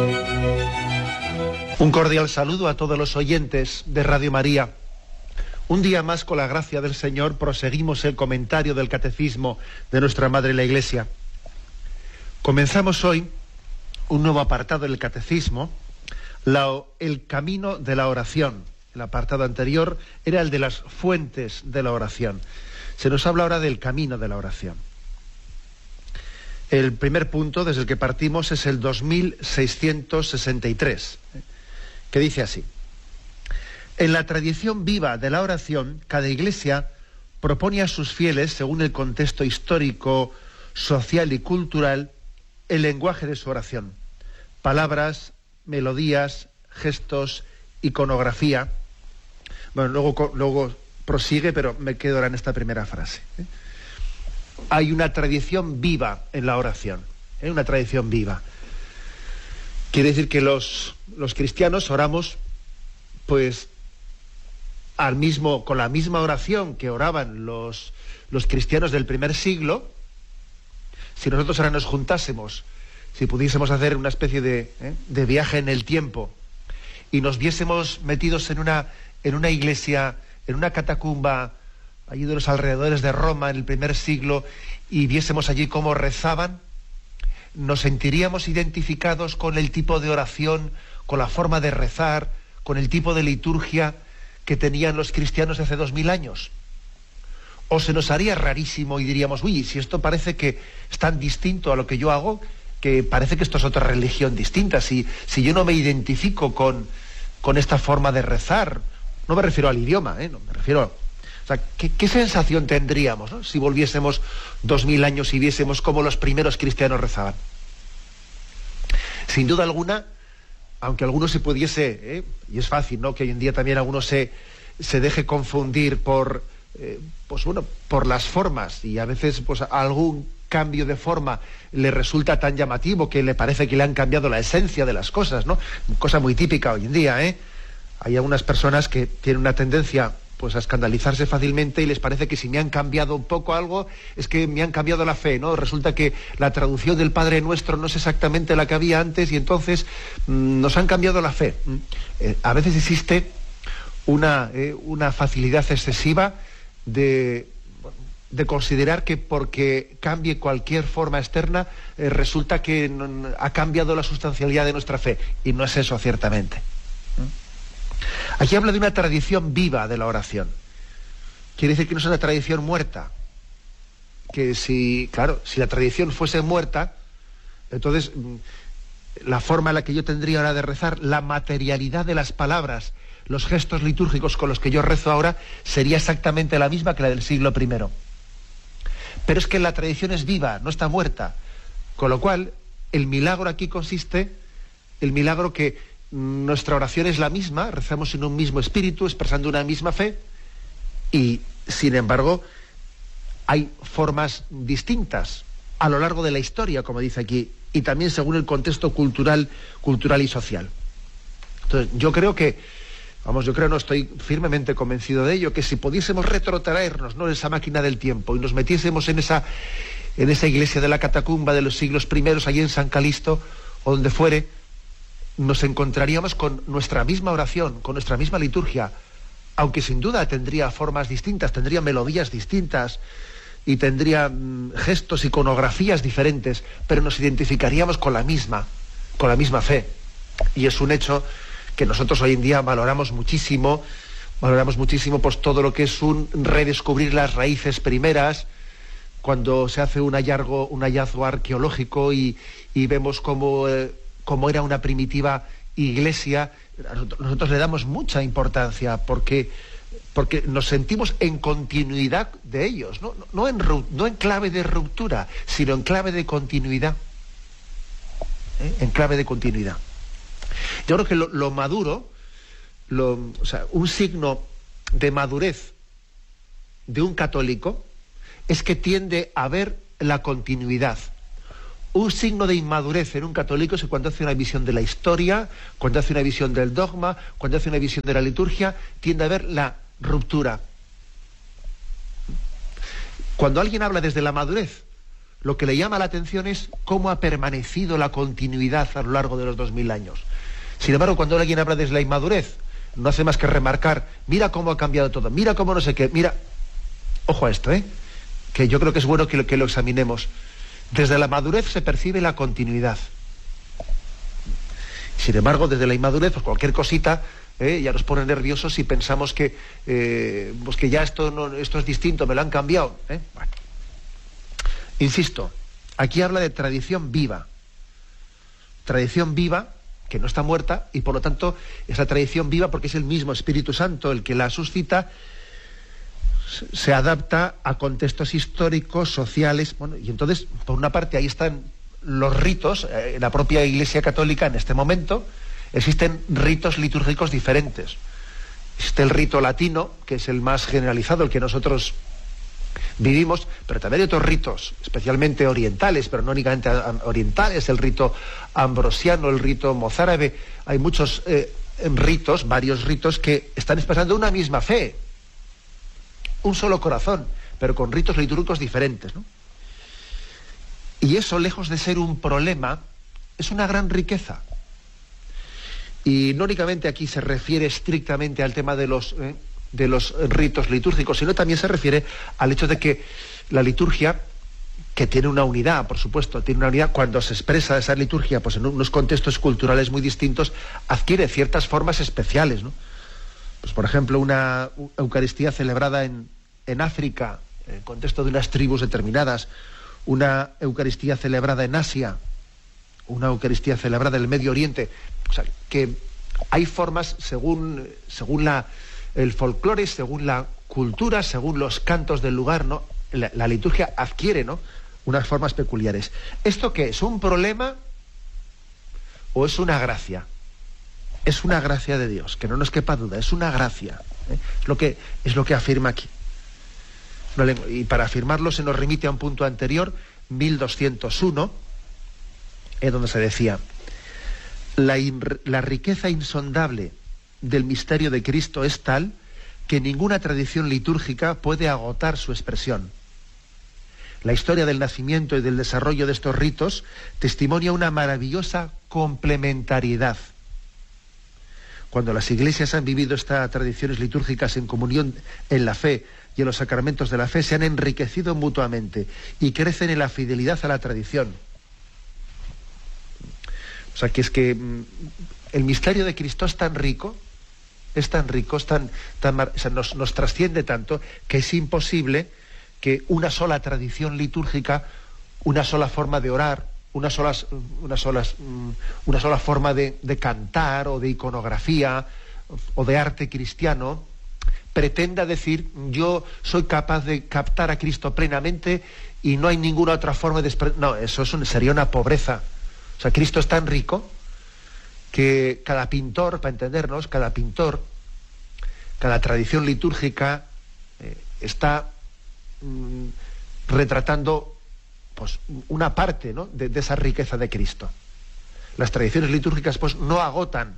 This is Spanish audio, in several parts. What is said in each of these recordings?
Un cordial saludo a todos los oyentes de Radio María. Un día más, con la gracia del Señor, proseguimos el comentario del Catecismo de nuestra Madre la Iglesia. Comenzamos hoy un nuevo apartado del Catecismo, el camino de la oración. El apartado anterior era el de las fuentes de la oración. Se nos habla ahora del camino de la oración. El primer punto desde el que partimos es el 2663, que dice así: en la tradición viva de la oración, cada iglesia propone a sus fieles, según el contexto histórico, social y cultural, el lenguaje de su oración. Palabras, melodías, gestos, iconografía. Bueno, luego prosigue, pero me quedo ahora en esta primera frase. Hay una tradición viva en la oración, una tradición viva. Quiere decir que los cristianos oramos, pues, con la misma oración que oraban los cristianos del primer siglo. Si nosotros ahora nos juntásemos, si pudiésemos hacer una especie de viaje en el tiempo y nos viésemos metidos en una iglesia, en una catacumba, allí de los alrededores de Roma en el primer siglo, y viésemos allí cómo rezaban, nos sentiríamos identificados con el tipo de oración, con la forma de rezar, con el tipo de liturgia que tenían los cristianos hace 2000 años. O se nos haría rarísimo y diríamos, uy, si esto parece que es tan distinto a lo que yo hago, que parece que esto es otra religión distinta. Si yo no me identifico con esta forma de rezar, no me refiero al idioma, no me refiero... O sea, ¿qué sensación tendríamos, ¿no?, si volviésemos 2000 años y viésemos cómo los primeros cristianos rezaban? Sin duda alguna, aunque alguno se pudiese, y es fácil, ¿no?, que hoy en día también alguno se deje confundir por las formas, y a veces pues algún cambio de forma le resulta tan llamativo que le parece que le han cambiado la esencia de las cosas, ¿no? Cosa muy típica hoy en día, Hay algunas personas que tienen una tendencia, pues, a escandalizarse fácilmente, y les parece que si me han cambiado un poco algo, es que me han cambiado la fe, ¿no? Resulta que la traducción del Padre Nuestro no es exactamente la que había antes, y entonces nos han cambiado la fe. A veces existe una facilidad excesiva de considerar que porque cambie cualquier forma externa, resulta que ha cambiado la sustancialidad de nuestra fe, y no es eso, ciertamente. Aquí habla de una tradición viva de la oración. Quiere decir que no es una tradición muerta. Que si la tradición fuese muerta, entonces la forma en la que yo tendría ahora de rezar, la materialidad de las palabras, los gestos litúrgicos con los que yo rezo ahora, sería exactamente la misma que la del siglo I. Pero es que la tradición es viva, no está muerta. Con lo cual, el milagro aquí consiste, el milagro que nuestra oración es la misma, rezamos en un mismo espíritu, expresando una misma fe, y sin embargo hay formas distintas a lo largo de la historia, como dice aquí, y también según el contexto cultural y social. Entonces, yo no estoy firmemente convencido de ello, que si pudiésemos retrotraernos, ¿no?, en esa máquina del tiempo, y nos metiésemos en esa iglesia de la catacumba de los siglos primeros, allí en San Calixto, o donde fuere, nos encontraríamos con nuestra misma oración, con nuestra misma liturgia, aunque sin duda tendría formas distintas, tendría melodías distintas y tendría gestos, iconografías diferentes, pero nos identificaríamos con la misma fe. Y es un hecho que nosotros hoy en día valoramos muchísimo pues todo lo que es un redescubrir las raíces primeras, cuando se hace un hallazgo arqueológico y vemos cómo era una primitiva iglesia. Nosotros le damos mucha importancia porque nos sentimos en continuidad de ellos, no en clave de ruptura, sino en clave de continuidad. En clave de continuidad. Yo creo que lo maduro, un signo de madurez de un católico es que tiende a ver la continuidad. Un signo de inmadurez en un católico es cuando hace una visión de la historia, cuando hace una visión del dogma, cuando hace una visión de la liturgia, tiende a ver la ruptura. Cuando alguien habla desde la madurez, lo que le llama la atención es cómo ha permanecido la continuidad a lo largo de los 2000 años. Sin embargo, cuando alguien habla desde la inmadurez, no hace más que remarcar, mira cómo ha cambiado todo, mira cómo no sé qué, mira, ojo a esto, que yo creo que es bueno que lo examinemos. Desde la madurez se percibe la continuidad. Sin embargo, desde la inmadurez, pues cualquier cosita ya nos pone nerviosos si pensamos que ya esto es distinto, me lo han cambiado. Bueno. Insisto, aquí habla de tradición viva. Tradición viva, que no está muerta, y por lo tanto, esa tradición viva, porque es el mismo Espíritu Santo el que la suscita, se adapta a contextos históricos, sociales, bueno, y entonces, por una parte, ahí están los ritos. En la propia Iglesia Católica, en este momento, existen ritos litúrgicos diferentes. Existe el rito latino, que es el más generalizado, el que nosotros vivimos, pero también hay otros ritos, especialmente orientales, pero no únicamente orientales, el rito ambrosiano, el rito mozárabe. Hay muchos ritos, varios ritos, que están expresando una misma fe, un solo corazón, pero con ritos litúrgicos diferentes, ¿no? Y eso, lejos de ser un problema, es una gran riqueza. Y no únicamente aquí se refiere estrictamente al tema de los ritos litúrgicos, sino también se refiere al hecho de que la liturgia, que tiene una unidad, por supuesto, tiene una unidad, cuando se expresa esa liturgia pues en unos contextos culturales muy distintos, adquiere ciertas formas especiales, ¿no? Pues, por ejemplo, una Eucaristía celebrada en África, en el contexto de unas tribus determinadas, una Eucaristía celebrada en Asia, una Eucaristía celebrada en el Medio Oriente. O sea, que hay formas según el folclore, según la cultura, según los cantos del lugar, ¿no? La liturgia adquiere, ¿no?, unas formas peculiares. ¿Esto qué es? ¿Un problema o es una gracia? Es una gracia de Dios, que no nos quepa duda, es una gracia. Es lo que afirma aquí. Y para afirmarlo se nos remite a un punto anterior, 1201, donde se decía: la riqueza insondable del misterio de Cristo es tal que ninguna tradición litúrgica puede agotar su expresión. La historia del nacimiento y del desarrollo de estos ritos testimonia una maravillosa complementariedad. Cuando las iglesias han vivido estas tradiciones litúrgicas en comunión en la fe y en los sacramentos de la fe, se han enriquecido mutuamente y crecen en la fidelidad a la tradición. O sea, que es que el misterio de Cristo es tan rico, nos trasciende tanto, que es imposible que una sola tradición litúrgica, una sola forma de orar, una sola forma de cantar o de iconografía o de arte cristiano pretenda decir: yo soy capaz de captar a Cristo plenamente y no hay ninguna otra forma de no, eso sería una pobreza. O sea, Cristo es tan rico que cada pintor, para entendernos, cada tradición litúrgica está retratando pues una parte, ¿no?, de esa riqueza de Cristo. Las tradiciones litúrgicas pues no agotan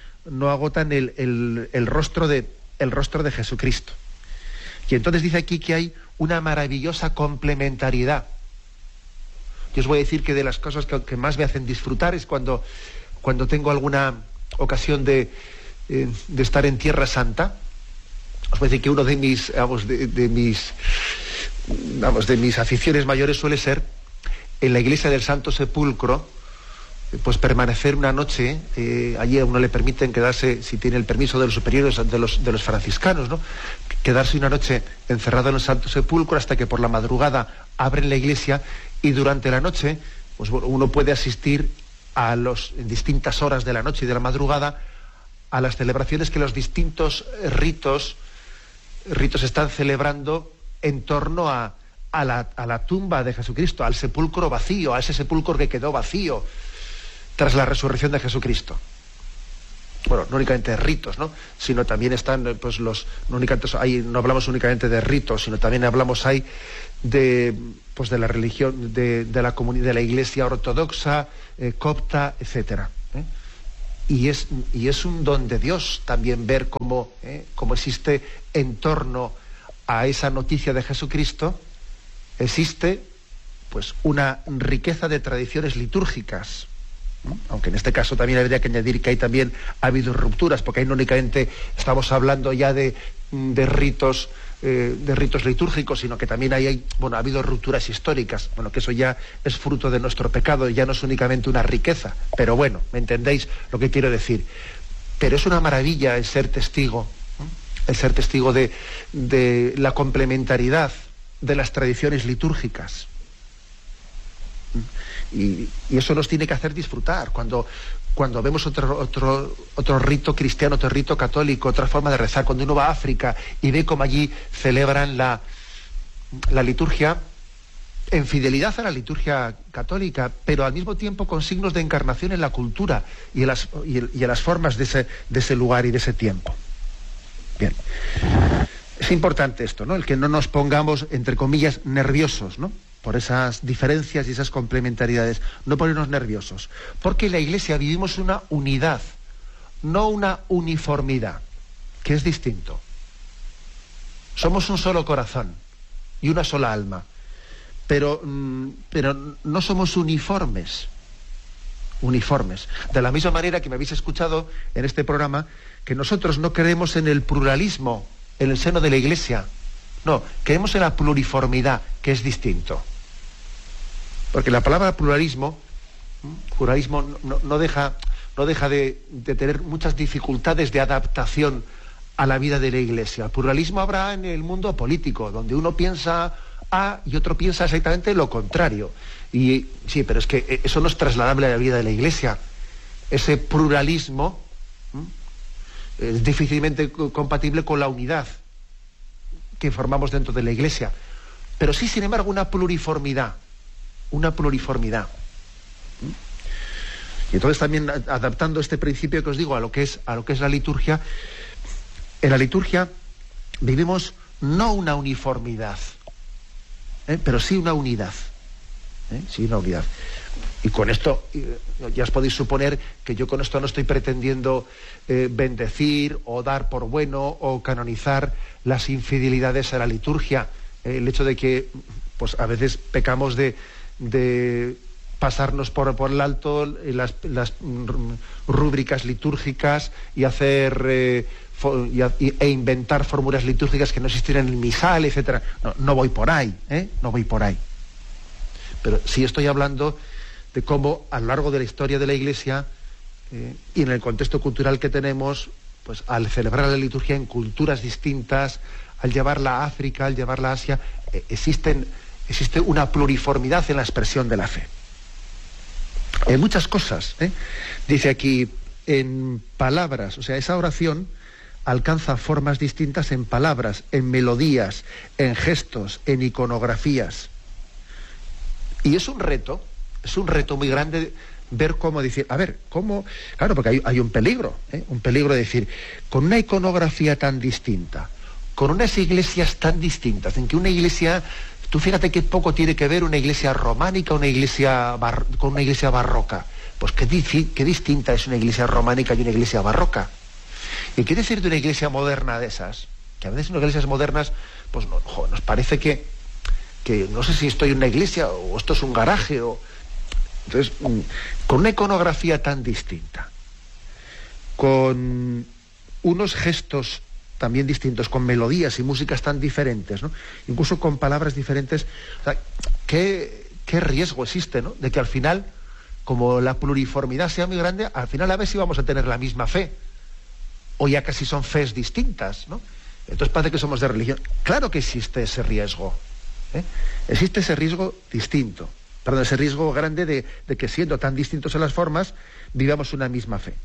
el rostro de Jesucristo. Y entonces dice aquí que hay una maravillosa complementariedad. Yo os voy a decir que de las cosas que más me hacen disfrutar es cuando tengo alguna ocasión de estar en Tierra Santa. Os voy a decir que uno de mis aficiones mayores suele ser en la iglesia del Santo Sepulcro, pues permanecer una noche. Allí a uno le permiten quedarse, si tiene el permiso de los superiores de los franciscanos, ¿no?, quedarse una noche encerrado en el Santo Sepulcro hasta que por la madrugada abren la iglesia, y durante la noche pues uno puede asistir en distintas horas de la noche y de la madrugada a las celebraciones que los distintos ritos están celebrando en torno a la tumba de Jesucristo, al sepulcro vacío, a ese sepulcro que quedó vacío tras la resurrección de Jesucristo. Bueno, no únicamente de ritos, ¿no?, sino también están pues no hablamos únicamente de ritos, sino también hablamos ahí de la religión de la comunidad, de la Iglesia ortodoxa, copta, etcétera. Y es un don de Dios también ver cómo existe en torno a esa noticia de Jesucristo, existe pues una riqueza de tradiciones litúrgicas, ¿no? Aunque en este caso también habría que añadir que ha habido rupturas, porque ahí no únicamente estamos hablando ya de ritos litúrgicos, sino que también ha habido rupturas históricas, que eso ya es fruto de nuestro pecado, ya no es únicamente una riqueza, pero bueno, ¿me entendéis lo que quiero decir? Pero es una maravilla el ser testigo, ¿no? El ser testigo de la complementariedad de las tradiciones litúrgicas. Y eso nos tiene que hacer disfrutar cuando vemos otro rito cristiano, otro rito católico, otra forma de rezar, cuando uno va a África y ve cómo allí celebran la liturgia en fidelidad a la liturgia católica, pero al mismo tiempo con signos de encarnación en la cultura y en las formas de ese lugar y de ese tiempo. Bien, es importante esto, ¿no? El que no nos pongamos, entre comillas, nerviosos, ¿no?, por esas diferencias y esas complementariedades, no ponernos nerviosos, porque en la Iglesia vivimos una unidad, no una uniformidad, que es distinto. Somos un solo corazón y una sola alma, pero no somos uniformes. De la misma manera que me habéis escuchado en este programa, que nosotros no creemos en el pluralismo en el seno de la Iglesia, no, creemos en la pluriformidad, que es distinto. Porque la palabra pluralismo no deja de tener muchas dificultades de adaptación a la vida de la Iglesia. Pluralismo habrá en el mundo político, donde uno piensa A y otro piensa exactamente lo contrario. Y sí, pero es que eso no es trasladable a la vida de la Iglesia. Ese pluralismo es difícilmente compatible con la unidad que formamos dentro de la Iglesia. Pero sí, sin embargo, una pluriformidad. Y entonces también adaptando este principio que os digo a lo que es la liturgia, en la liturgia vivimos no una uniformidad, pero sí una unidad. Sí, una unidad. Y con esto ya os podéis suponer que yo con esto no estoy pretendiendo bendecir o dar por bueno o canonizar las infidelidades a la liturgia. El hecho de que pues a veces pecamos de pasarnos por el alto las rúbricas litúrgicas y hacer e inventar fórmulas litúrgicas que no existieran en el misal, etcétera. No voy por ahí, no voy por ahí. Pero sí estoy hablando de cómo a lo largo de la historia de la Iglesia y en el contexto cultural que tenemos, pues al celebrar la liturgia en culturas distintas, al llevarla a África, al llevarla a Asia, existe una pluriformidad en la expresión de la fe. En muchas cosas, dice aquí, en palabras, o sea, esa oración alcanza formas distintas en palabras, en melodías, en gestos, en iconografías. Y es un reto muy grande ver cómo decir, claro, porque hay un peligro de decir, con una iconografía tan distinta, con unas iglesias tan distintas, en que una iglesia, tú fíjate qué poco tiene que ver una iglesia románica con una iglesia barroca. Pues qué distinta es una iglesia románica y una iglesia barroca. ¿Y qué decir de una iglesia moderna de esas? Que a veces en iglesias modernas, pues nos parece que no sé si estoy en una iglesia o esto es un garaje. Entonces, con una iconografía tan distinta, con unos gestos también distintos, con melodías y músicas tan diferentes, ¿no?, incluso con palabras diferentes, o sea, ¿qué riesgo existe, ¿no?, de que al final, como la pluriformidad sea muy grande, al final a ver si vamos a tener la misma fe, o ya casi son fes distintas, ¿no? Entonces parece que somos de religión. Claro que existe ese riesgo, existe ese riesgo distinto, ese riesgo grande de que siendo tan distintos en las formas, vivamos una misma fe.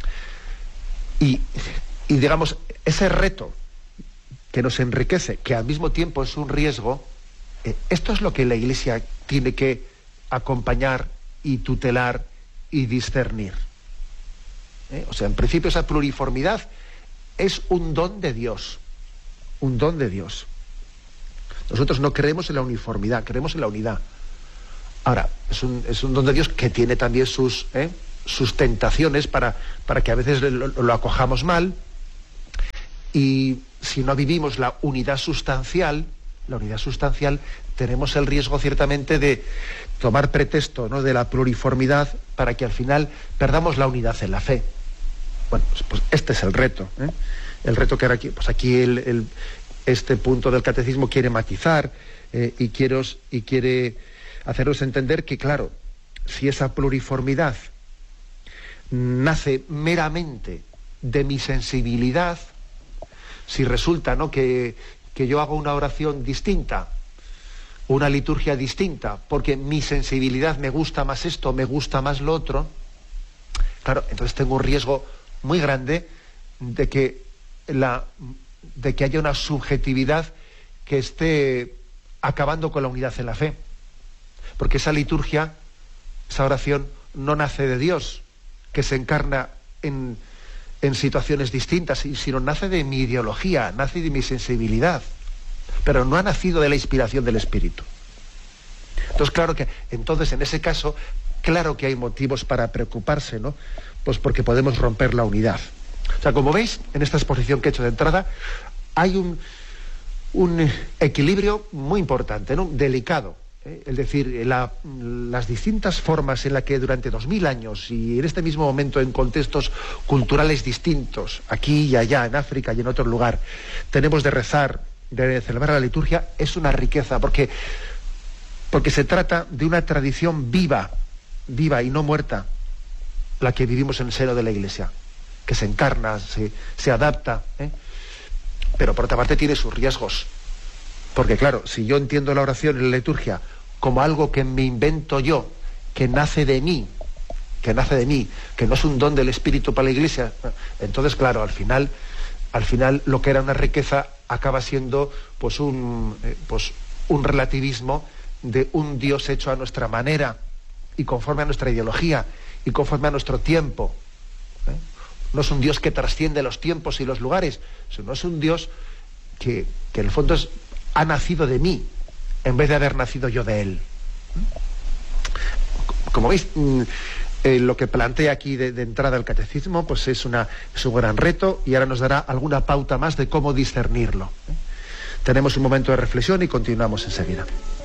Y digamos, ese reto que nos enriquece, que al mismo tiempo es un riesgo, esto es lo que la Iglesia tiene que acompañar y tutelar y discernir. O sea, en principio esa pluriformidad es un don de Dios. Un don de Dios. Nosotros no creemos en la uniformidad, creemos en la unidad. Ahora, es un don de Dios que tiene también sus tentaciones para que a veces lo acojamos mal, y si no vivimos la unidad sustancial, la unidad sustancial, tenemos el riesgo ciertamente de tomar pretexto, ¿no?, de la pluriformidad para que al final perdamos la unidad en la fe. Bueno, pues este es el reto, ¿eh? El reto que ahora aquí, pues aquí este punto del catecismo quiere matizar y quiere haceros entender que, claro, si esa pluriformidad nace meramente de mi sensibilidad, si resulta, ¿no?, que yo hago una oración distinta, una liturgia distinta, porque mi sensibilidad me gusta más esto, me gusta más lo otro, claro, entonces tengo un riesgo muy grande de que haya una subjetividad que esté acabando con la unidad en la fe. Porque esa liturgia, esa oración, no nace de Dios, que se encarna en situaciones distintas, sino nace de mi ideología, nace de mi sensibilidad, pero no ha nacido de la inspiración del Espíritu. Entonces, claro que, en ese caso, claro que hay motivos para preocuparse, ¿no? Pues porque podemos romper la unidad. O sea, como veis, en esta exposición que he hecho de entrada, hay un equilibrio muy importante, ¿no?, delicado. Es decir, las distintas formas en las que durante 2000 años y en este mismo momento en contextos culturales distintos, aquí y allá, en África y en otro lugar, tenemos de rezar, de celebrar la liturgia, es una riqueza, porque se trata de una tradición viva y no muerta, la que vivimos en el seno de la Iglesia, que se encarna, se adapta, pero por otra parte tiene sus riesgos. Porque claro, si yo entiendo la oración y la liturgia como algo que me invento yo, que nace de mí, que no es un don del Espíritu para la Iglesia, entonces claro, al final lo que era una riqueza acaba siendo pues un relativismo de un Dios hecho a nuestra manera y conforme a nuestra ideología y conforme a nuestro tiempo. No es un Dios que trasciende los tiempos y los lugares, sino es un Dios que en el fondo ha nacido de mí, en vez de haber nacido yo de él. Como veis, lo que plantea aquí de entrada el catecismo, pues es un gran reto, y ahora nos dará alguna pauta más de cómo discernirlo. Tenemos un momento de reflexión y continuamos enseguida.